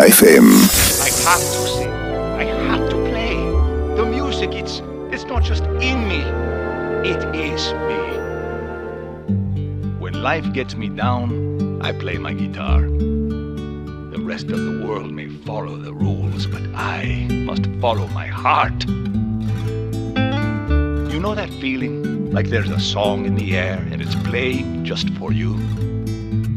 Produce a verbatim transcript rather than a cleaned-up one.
F M. I have to sing. I have to play. The music, it's it's not just in me. It is me. When life gets me down, I play my guitar. The rest of the world may follow the rules, but I must follow my heart. You know that feeling? Like there's a song in the air and it's playing just for you?